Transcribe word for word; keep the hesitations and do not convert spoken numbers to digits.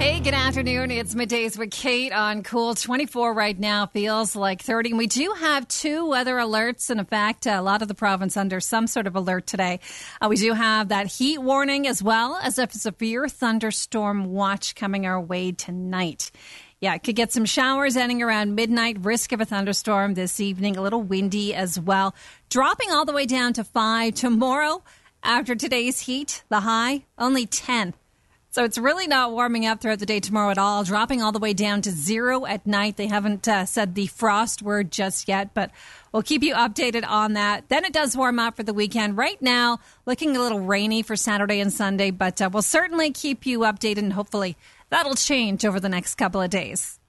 Hey, good afternoon. It's Middays with Kate on Cool. twenty-four right now, feels like thirty. And we do have two weather alerts. And in fact, a lot of the province under some sort of alert today. Uh, we do have that heat warning as well as a severe thunderstorm watch coming our way tonight. Yeah, could get some showers ending around midnight. Risk of a thunderstorm this evening. A little windy as well. Dropping all the way down to five tomorrow. After today's heat, the high, only ten. So it's really not warming up throughout the day tomorrow at all, dropping all the way down to zero at night. They haven't uh, said the frost word just yet, but we'll keep you updated on that. Then it does warm up for the weekend. Right now, looking a little rainy for Saturday and Sunday, but uh, we'll certainly keep you updated, and hopefully that'll change over the next couple of days.